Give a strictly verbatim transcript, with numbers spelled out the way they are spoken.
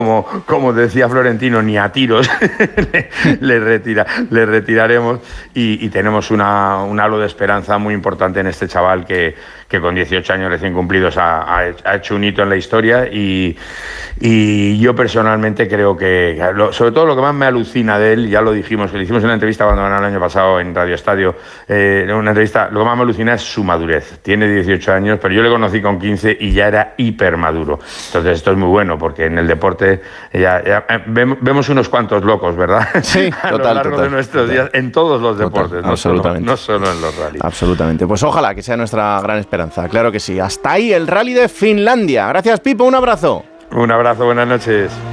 Como, como decía Florentino, ni a tiros le, le, retira, le retiraremos y, y tenemos una, un halo de esperanza muy importante en este chaval que, que con dieciocho años recién cumplidos ha, ha, ha hecho un hito en la historia y, y yo personalmente creo que, lo, sobre todo lo que más me alucina de él, ya lo dijimos, que le hicimos una entrevista cuando ganó el año pasado en Radio Estadio, eh, una entrevista, lo que más me alucina es su madurez. Tiene dieciocho años, pero yo le conocí con quince y ya era hiper maduro. Entonces esto es muy bueno porque en el deporte Ya, ya, vemos unos cuantos locos, ¿verdad? Sí, a total, lo largo total, de nuestros total. días, en todos los deportes, Total, no, solo, no solo en los rallies. Absolutamente. Pues ojalá que sea nuestra gran esperanza, claro que sí. Hasta ahí el rally de Finlandia. Gracias, Pipo, un abrazo. Un abrazo, buenas noches.